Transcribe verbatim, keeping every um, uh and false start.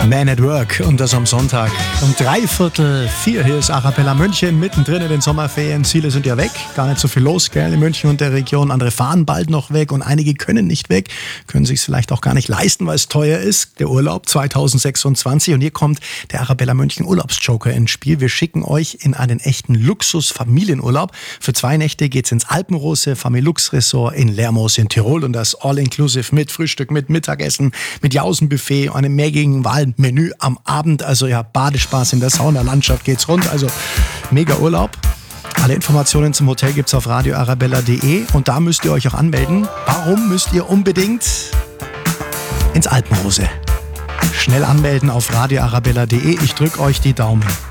Man at Work und das am Sonntag um drei Viertel vier. Hier ist Arabella München, mittendrin in den Sommerferien. Ziele sind ja weg, gar nicht so viel los, gell, in München und der Region. Andere fahren bald noch weg und einige können nicht weg, können sich es vielleicht auch gar nicht leisten, weil es teuer ist. Der Urlaub zwanzig sechsundzwanzig und hier kommt der Arabella München Urlaubsjoker ins Spiel. Wir schicken euch in einen echten Luxus-Familienurlaub. Für zwei Nächte geht's ins Alpenrose Familux Resort in Lermoos in Tirol und das All-Inclusive mit Frühstück, mit Mittagessen, mit Jausenbuffet und einem mehrgängigen Wahlmenü am Abend. Also ja, Badespaß in der Saunalandschaft geht's rund. Also mega Urlaub. Alle Informationen zum Hotel gibt's auf radio arabella punkt de und da müsst ihr euch auch anmelden. Warum müsst ihr unbedingt ins Alpenrose? Schnell anmelden auf radio arabella punkt de. Ich drücke euch die Daumen.